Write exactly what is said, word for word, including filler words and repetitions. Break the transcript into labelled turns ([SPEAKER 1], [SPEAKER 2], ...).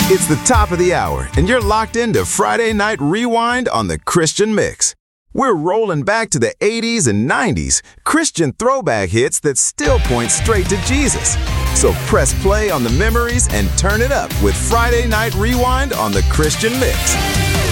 [SPEAKER 1] It's the top of the hour, and you're locked into Friday Night Rewind on the Christian Mix. We're rolling back to the eighties and nineties, Christian throwback hits that still point straight to Jesus. So press play on the memories and turn it up with Friday Night Rewind on the Christian Mix.